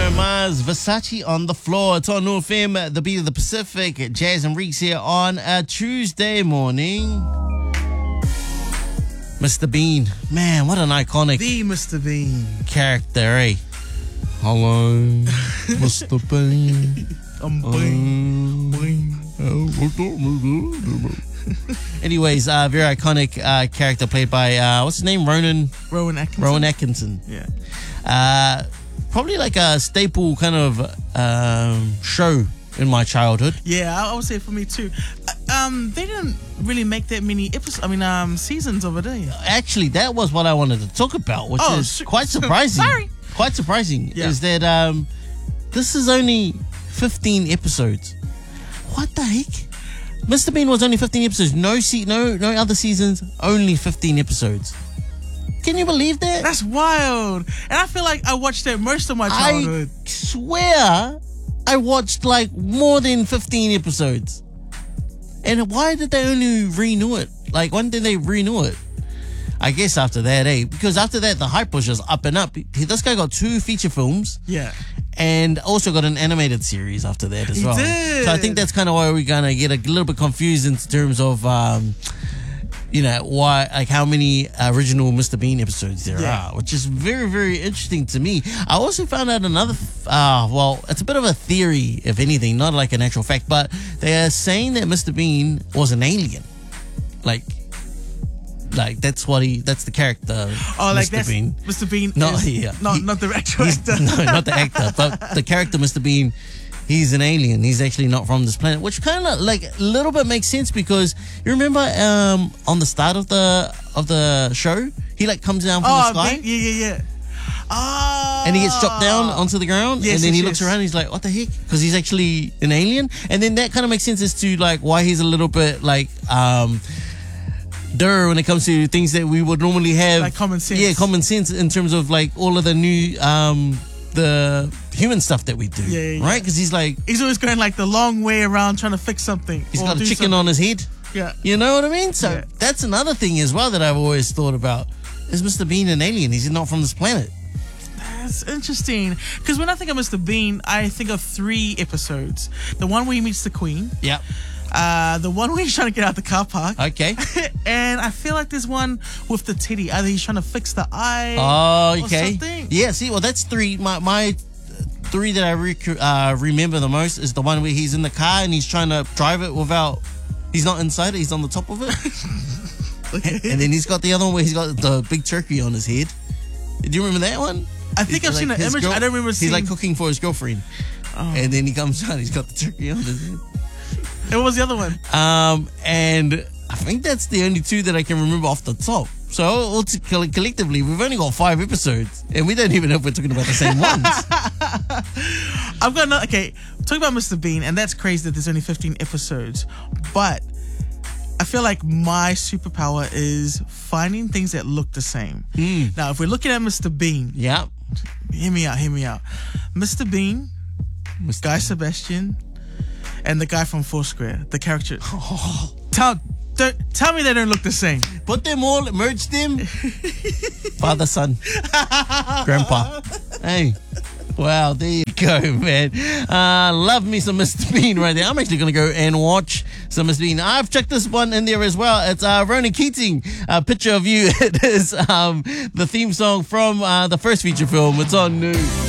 Bruno Mars, Versace on the floor. It's on New FM, the beat of the Pacific. Jazz and Reeks here on a Tuesday morning. Mr. Bean. Man, what an iconic The Mr. Bean. character, eh? Hello, Mr. Bean. I'm boing, boing. Anyways, very iconic character played by, what's his name? Rowan Atkinson. Yeah. Probably like a staple kind of show in my childhood. Yeah, I would say for me too. They didn't really make that many episodes. Seasons over there. Actually, that was what I wanted to talk about, which is quite surprising. Sorry. Quite surprising is that this is only 15 episodes. What the heck? Mr. Bean was only 15 episodes. No other seasons. Only 15 episodes. Can you believe that? That's wild. And I feel like I watched that most of my childhood. I swear I watched like more than 15 episodes. And why did they only renew it? Like, when did they renew it? I guess after that, because after that, the hype was just up and up. This guy got 2 feature films. Yeah. And also got an animated series after that as well. Did. So I think that's kind of why we're going to get a little bit confused in terms of, why, like how many original Mr. Bean episodes there are, which is very, very interesting to me. I also found out another, it's a bit of a theory, if anything, not like an actual fact, but they are saying that Mr. Bean was an alien. Like that's the character. Oh, like Mr. that's Bean. Mr. Bean. Not the actual actor. No, not the actor, but the character Mr. Bean. He's an alien. He's actually not from this planet, which kind of like a little bit makes sense because you remember on the start of the show, he like comes down from the sky. Yeah. Oh. And he gets dropped down onto the ground, and then he looks around. And he's like, "What the heck?" Because he's actually an alien, and then that kind of makes sense as to like why he's a little bit like when it comes to things that we would normally have, like common sense. Yeah, common sense in terms of like all of the new the human stuff that we do, right? Because he's always going like the long way around trying to fix something. He's got a chicken on his head. Yeah, you know what I mean. So that's another thing as well that I've always thought about. Is Mr. Bean an alien? Is he not from this planet? That's interesting. Because when I think of Mr. Bean, I think of 3 episodes. The one where he meets the Queen. Yep. The one where he's trying to get out the car park. Okay. And I feel like there's one with the teddy. Either he's trying to fix the eye. Oh, okay. Or something. Yeah, see, well, that's 3. My 3 that I remember the most is the one where he's in the car and he's trying to drive it without... He's not inside it, he's on the top of it. And then he's got the other one where he's got the big turkey on his head. Do you remember that one? I think I've seen an image. I don't remember seeing... He's like cooking for his girlfriend. Oh. And then he comes out, he's got the turkey on his head. And what was the other one? And I think that's the only 2 that I can remember off the top. So collectively, we've only got 5 episodes, and we don't even know if we're talking about the same ones. I've got another. Okay, talking about Mr. Bean, and that's crazy that there's only 15 episodes. But I feel like my superpower is finding things that look the same. Now, if we're looking at Mr. Bean, hear me out. Mr. Bean, Guy Sebastian, and the guy from Foursquare, the character. Tell me they don't look the same. Put them all, merge them. Father, son, grandpa. Hey, wow, there you go, man. Love me some Mr. Bean right there. I'm actually going to go and watch some Mr. Bean. I've checked this one in there as well. It's Ronan Keating, Picture of You. It is the theme song from the first feature film. It's on New.